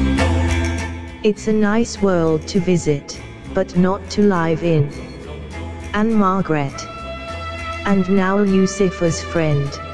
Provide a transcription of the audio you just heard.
It's a nice world to visit, but not to live in. Anne Margaret. And now Lucifer's friend.